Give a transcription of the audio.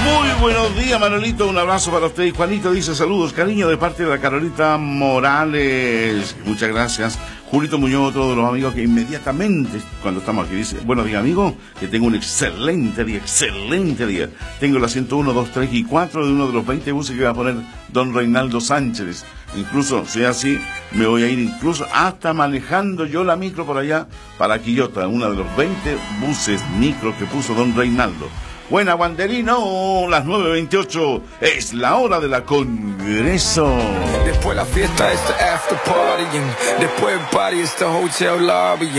Muy buenos días, Manolito. Un abrazo para usted. Juanito dice saludos, cariño, de parte de la Carolita Morales. Muchas gracias. Julito Muñoz, otro de los amigos que inmediatamente, cuando estamos aquí, dice: buenos días, amigo, que tengo un excelente día, excelente día. Tengo la 101, 2, 3 y 4 de uno de los 20 buses que va a poner don Reinaldo Sánchez. Incluso, si es así, me voy a ir incluso hasta manejando yo la micro por allá para Quillota, uno de los 20 buses micro que puso don Reinaldo. Buena, Banderino, las 9:28, es la hora de la Congreso. Después la fiesta es the after party, después el party es the hotel lobby.